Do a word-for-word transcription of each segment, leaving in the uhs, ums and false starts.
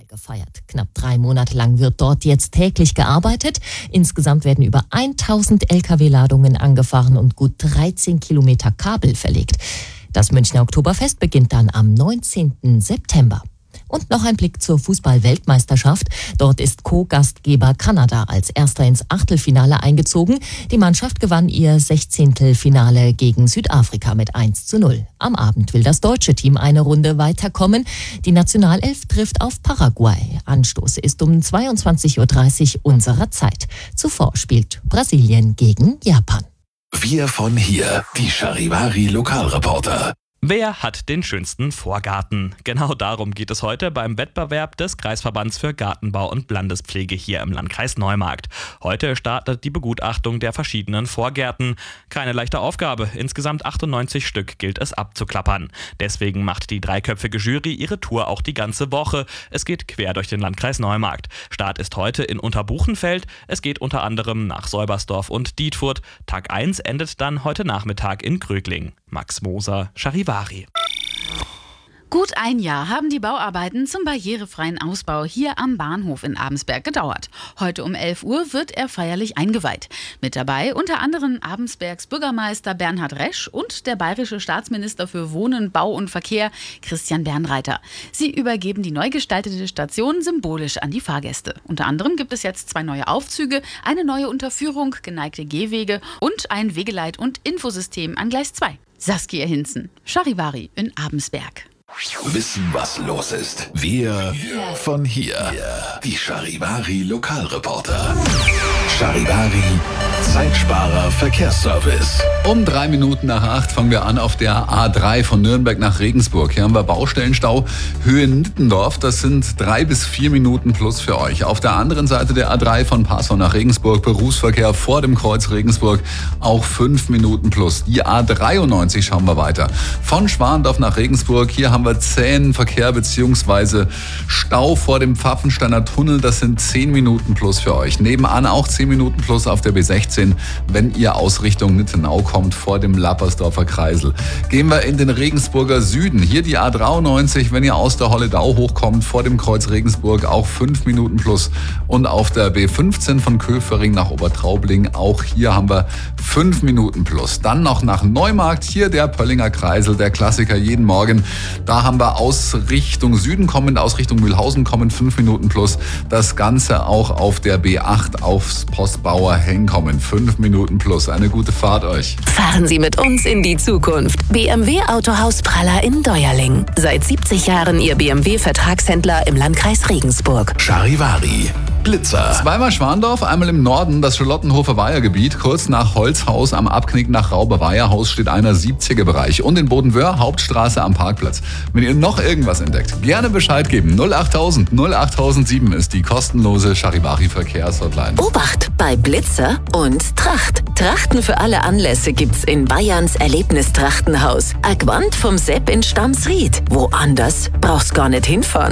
gefeiert. Knapp drei Monate lang wird dort jetzt täglich gearbeitet. Insgesamt werden über tausend L K W-Ladungen angefahren und gut dreizehn Kilometer Kabel verlegt. Das Münchner Oktoberfest beginnt dann am neunzehnten September. Und noch ein Blick zur Fußball-Weltmeisterschaft. Dort ist Co-Gastgeber Kanada als Erster ins Achtelfinale eingezogen. Die Mannschaft gewann ihr Sechzehntelfinale gegen Südafrika mit eins zu null. Am Abend will das deutsche Team eine Runde weiterkommen. Die Nationalelf trifft auf Paraguay. Anstoß ist um zweiundzwanzig Uhr dreißig unserer Zeit. Zuvor spielt Brasilien gegen Japan. Wir von hier, die Charivari Lokalreporter. Wer hat den schönsten Vorgarten? Genau darum geht es heute beim Wettbewerb des Kreisverbands für Gartenbau und Landespflege hier im Landkreis Neumarkt. Heute startet die Begutachtung der verschiedenen Vorgärten. Keine leichte Aufgabe, insgesamt achtundneunzig Stück gilt es abzuklappern. Deswegen macht die dreiköpfige Jury ihre Tour auch die ganze Woche. Es geht quer durch den Landkreis Neumarkt. Start ist heute in Unterbuchenfeld. Es geht unter anderem nach Säubersdorf und Dietfurt. Tag eins endet dann heute Nachmittag in Grögling. Max Moser, Charivari. Gut ein Jahr haben die Bauarbeiten zum barrierefreien Ausbau hier am Bahnhof in Abensberg gedauert. Heute um elf Uhr wird er feierlich eingeweiht. Mit dabei unter anderem Abensbergs Bürgermeister Bernhard Resch und der bayerische Staatsminister für Wohnen, Bau und Verkehr Christian Bernreiter. Sie übergeben die neu gestaltete Station symbolisch an die Fahrgäste. Unter anderem gibt es jetzt zwei neue Aufzüge, eine neue Unterführung, geneigte Gehwege und ein Wegeleit- und Infosystem an Gleis zwei. Saskia Hinzen, Charivari in Abensberg. Wissen, was los ist. Wir von hier. Die Charivari Lokalreporter. Charivari Zeitsparer Verkehrsservice. Um drei Minuten nach acht fangen wir an auf der A drei von Nürnberg nach Regensburg. Hier haben wir Baustellenstau Höhe Nittendorf. Das sind drei bis vier Minuten plus für euch. Auf der anderen Seite der A drei von Passau nach Regensburg Berufsverkehr vor dem Kreuz Regensburg auch fünf Minuten plus. Die A dreiundneunzig schauen wir weiter. Von Schwandorf nach Regensburg. Hier haben wir zähen Verkehr bzw. Stau vor dem Pfaffensteiner Tunnel. Das sind zehn Minuten plus für euch. Nebenan auch zehn Minuten plus auf der B sechzehn, wenn ihr aus Richtung Nittenau kommt, vor dem Lappersdorfer Kreisel. Gehen wir in den Regensburger Süden. Hier die A dreiundneunzig, wenn ihr aus der Holledau hochkommt, vor dem Kreuz Regensburg auch fünf Minuten plus. Und auf der B fünfzehn von Köfering nach Obertraubling, auch hier haben wir fünf Minuten plus. Dann noch nach Neumarkt, hier der Pöllinger Kreisel, der Klassiker jeden Morgen. Da haben wir aus Richtung Süden kommend, aus Richtung Mühlhausen kommend fünf Minuten plus. Das Ganze auch auf der B acht aufs Postbauer Henkommen. fünf Minuten plus. Eine gute Fahrt euch. Fahren Sie mit uns in die Zukunft. B M W Autohaus Praller in Deuerling. Seit siebzig Jahren Ihr B M W-Vertragshändler im Landkreis Regensburg. Charivari Blitzer. Zweimal Schwandorf, einmal im Norden das Charlottenhofer Weihergebiet. Kurz nach Holzhaus am Abknick nach Raube-Weierhaus steht einer siebziger Bereich. Und in Bodenwöhr, Hauptstraße am Parkplatz. Wenn ihr noch irgendwas entdeckt, gerne Bescheid geben. null achttausend null achttausendsieben ist die kostenlose Charivari Verkehrshotline. Obacht bei Blitzer und Tracht. Trachten für alle Anlässe gibt's in Bayerns Erlebnistrachtenhaus. Agwand vom Sepp in Stamsried. Woanders brauchst gar nicht hinfahren.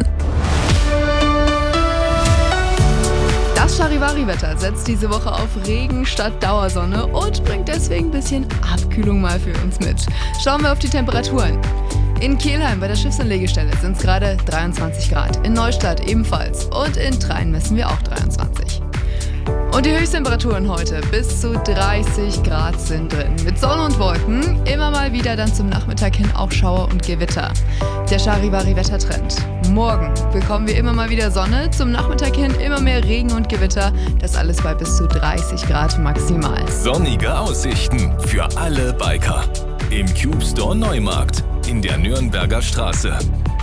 Das Charivari-Wetter setzt diese Woche auf Regen statt Dauersonne und bringt deswegen ein bisschen Abkühlung mal für uns mit. Schauen wir auf die Temperaturen. In Kelheim bei der Schiffsanlegestelle sind es gerade dreiundzwanzig Grad, in Neustadt ebenfalls und in Train messen wir auch dreiundzwanzig. Und die Höchsttemperaturen heute bis zu dreißig Grad sind drin. Mit Sonne und Wolken, immer mal wieder dann zum Nachmittag hin auch Schauer und Gewitter. Der Charivari-Wettertrend. Morgen bekommen wir immer mal wieder Sonne, zum Nachmittag hin immer mehr Regen und Gewitter. Das alles bei bis zu dreißig Grad maximal. Sonnige Aussichten für alle Biker. Im Cube Store Neumarkt in der Nürnberger Straße.